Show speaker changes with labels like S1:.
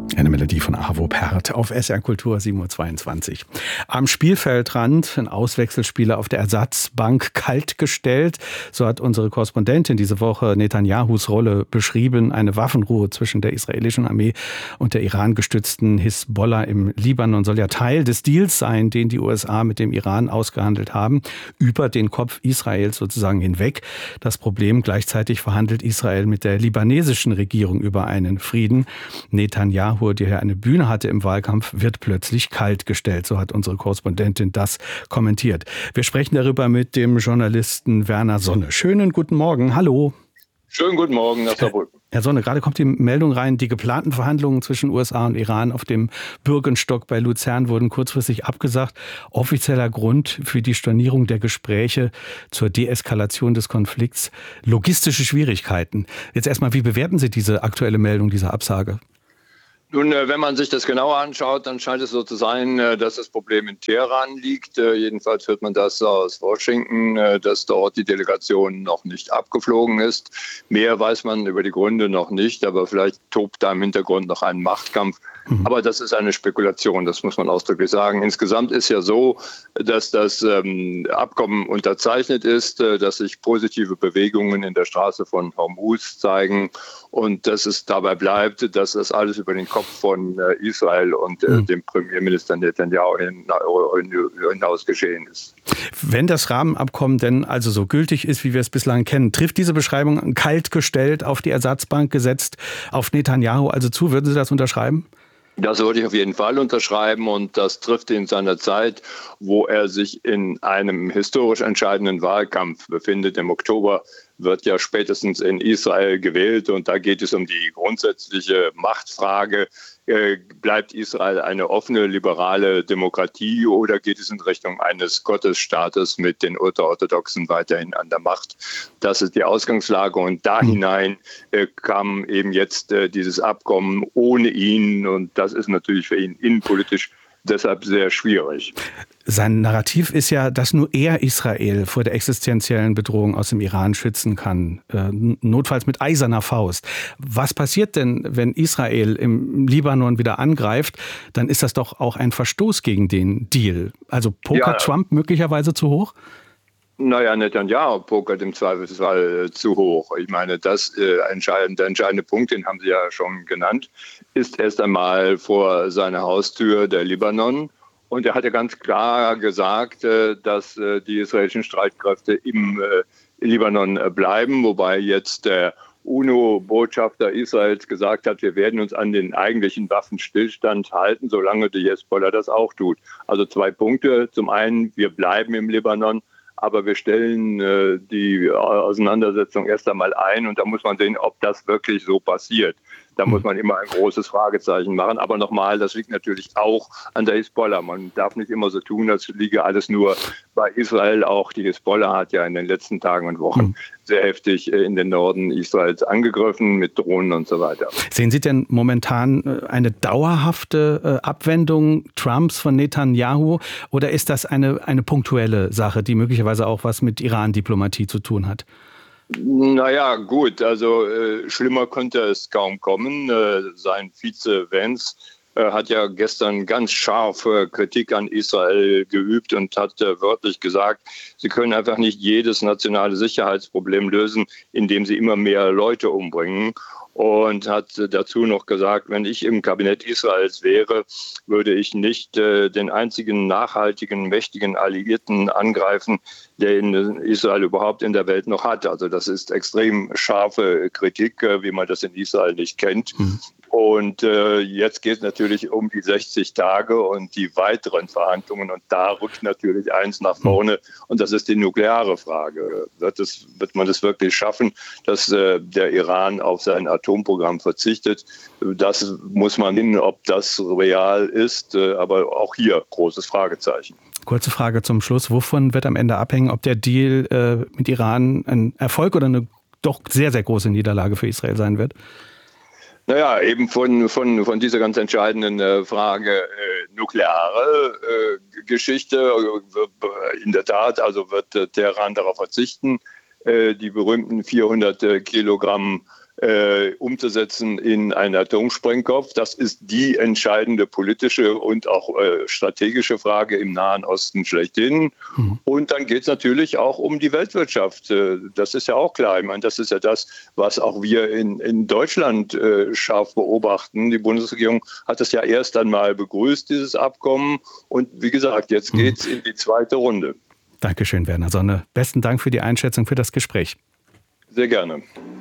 S1: Eine Melodie von Arvo Pärt auf SR Kultur 7.22 Uhr. Am Spielfeldrand ein Auswechselspieler auf der Ersatzbank kaltgestellt. So hat unsere Korrespondentin diese Woche Netanyahus Rolle beschrieben. Eine Waffenruhe zwischen der israelischen Armee und der Iran-gestützten Hisbollah im Libanon soll ja Teil des Deals sein, den die USA mit dem Iran ausgehandelt haben, über den Kopf Israels sozusagen hinweg. Das Problem: gleichzeitig verhandelt Israel mit der libanesischen Regierung über einen Frieden. Netanyahu, der hier eine Bühne hatte im Wahlkampf, wird plötzlich kalt gestellt. So hat unsere Korrespondentin das kommentiert. Wir sprechen darüber mit dem Journalisten Werner Sonne. Schönen guten Morgen. Hallo.
S2: Schönen guten Morgen nach Saarbrücken.
S1: Herr Sonne, gerade kommt die Meldung rein, die geplanten Verhandlungen zwischen USA und Iran auf dem Bürgenstock bei Luzern wurden kurzfristig abgesagt. Offizieller Grund für die Stornierung der Gespräche zur Deeskalation des Konflikts: logistische Schwierigkeiten. Jetzt erstmal, wie bewerten Sie diese aktuelle Meldung, diese Absage?
S2: Nun, wenn man sich das genauer anschaut, dann scheint es so zu sein, dass das Problem in Teheran liegt. Jedenfalls hört man das aus Washington, dass dort die Delegation noch nicht abgeflogen ist. Mehr weiß man über die Gründe noch nicht, aber vielleicht tobt da im Hintergrund noch ein Machtkampf. Aber das ist eine Spekulation, das muss man ausdrücklich sagen. Insgesamt ist ja so, dass das Abkommen unterzeichnet ist, dass sich positive Bewegungen in der Straße von Hormuz zeigen und dass es dabei bleibt, dass das alles über den Kopf von Israel und dem Premierminister Netanyahu hinaus geschehen ist.
S1: Wenn das Rahmenabkommen denn also so gültig ist, wie wir es bislang kennen, trifft diese Beschreibung kalt gestellt, auf die Ersatzbank gesetzt, auf Netanyahu also zu? Würden Sie das unterschreiben?
S2: Das würde ich auf jeden Fall unterschreiben, und das trifft in seiner Zeit, wo er sich in einem historisch entscheidenden Wahlkampf befindet. Im Oktober wird ja spätestens in Israel gewählt, und da geht es um die grundsätzliche Machtfrage. Bleibt Israel eine offene, liberale Demokratie oder geht es in Richtung eines Gottesstaates mit den Ultraorthodoxen weiterhin an der Macht? Das ist die Ausgangslage, und da hinein kam eben jetzt dieses Abkommen ohne ihn, und das ist natürlich für ihn innenpolitisch deshalb sehr schwierig.
S1: Sein Narrativ ist ja, dass nur er Israel vor der existenziellen Bedrohung aus dem Iran schützen kann, notfalls mit eiserner Faust. Was passiert denn, wenn Israel im Libanon wieder angreift? Dann ist das doch auch ein Verstoß gegen den Deal. Also pokert Trump möglicherweise zu hoch?
S2: Naja, Netanyahu pokert im Zweifelsfall zu hoch. Ich meine, der entscheidende Punkt, den haben Sie ja schon genannt, ist erst einmal vor seiner Haustür der Libanon. Und er hat ja ganz klar gesagt, dass die israelischen Streitkräfte im Libanon bleiben, wobei jetzt der UNO-Botschafter Israels gesagt hat, wir werden uns an den eigentlichen Waffenstillstand halten, solange die Hisbollah das auch tut. Also 2 Punkte. Zum einen, wir bleiben im Libanon, aber wir stellen die Auseinandersetzung erst einmal ein, und da muss man sehen, ob das wirklich so passiert. Da muss man immer ein großes Fragezeichen machen. Aber nochmal, das liegt natürlich auch an der Hisbollah. Man darf nicht immer so tun, als liege alles nur bei Israel. Auch die Hisbollah hat ja in den letzten Tagen und Wochen sehr heftig in den Norden Israels angegriffen mit Drohnen und so weiter.
S1: Sehen Sie denn momentan eine dauerhafte Abwendung Trumps von Netanyahu, oder ist das eine punktuelle Sache, die möglicherweise auch was mit Iran-Diplomatie zu tun hat?
S2: Naja, gut, also schlimmer könnte es kaum kommen. Sein Vize Vance hat ja gestern ganz scharfe Kritik an Israel geübt und hat wörtlich gesagt, sie können einfach nicht jedes nationale Sicherheitsproblem lösen, indem sie immer mehr Leute umbringen. Und hat dazu noch gesagt, wenn ich im Kabinett Israels wäre, würde ich nicht den einzigen nachhaltigen, mächtigen Alliierten angreifen, den Israel überhaupt in der Welt noch hat. Also das ist extrem scharfe Kritik, wie man das in Israel nicht kennt. Und jetzt geht es natürlich um die 60 Tage und die weiteren Verhandlungen. Und da rückt natürlich eins nach vorne, und das ist die nukleare Frage. Wird man es wirklich schaffen, dass der Iran auf sein Atomprogramm verzichtet? Das muss man sehen, ob das real ist. Aber auch hier großes Fragezeichen.
S1: Kurze Frage zum Schluss. Wovon wird am Ende abhängen, ob der Deal mit Iran ein Erfolg oder eine doch sehr, sehr große Niederlage für Israel sein wird?
S2: Naja, eben von dieser ganz entscheidenden Frage nukleare Geschichte. In der Tat, also wird Teheran darauf verzichten, die berühmten 400 Kilogramm umzusetzen in einen Atomsprengkopf. Das ist die entscheidende politische und auch strategische Frage im Nahen Osten schlechthin. Und dann geht es natürlich auch um die Weltwirtschaft. Das ist ja auch klar. Ich meine, das ist ja das, was auch wir in Deutschland scharf beobachten. Die Bundesregierung hat es ja erst einmal begrüßt, dieses Abkommen. Und wie gesagt, jetzt geht es in die zweite Runde.
S1: Dankeschön, Werner Sonne. Besten Dank für die Einschätzung, für das Gespräch.
S2: Sehr gerne.